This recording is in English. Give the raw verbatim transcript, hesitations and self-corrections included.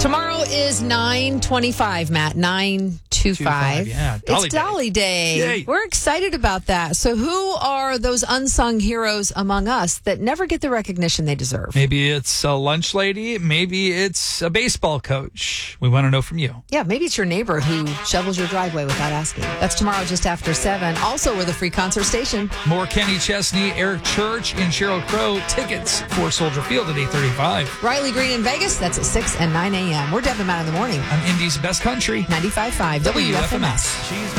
Tomorrow is nine twenty-five, Matt. nine twenty-five. Yeah, Dolly it's Day. Dolly Day. Yay. We're excited about that. So who are those unsung heroes among us that never get the recognition they deserve? Maybe it's a lunch lady. Maybe it's a baseball coach. We want to know from you. Yeah, maybe it's your neighbor who shovels your driveway without asking. That's tomorrow just after seven. Also with a free concert station. More Kenny Chesney, Eric Church, and Sheryl Crow. Tickets for Soldier Field at eight thirty-five. Riley Green in Vegas. That's at six and nine a.m. We're Deb and Matt in the morning. On Indy's Best Country. ninety-five point five W F M S.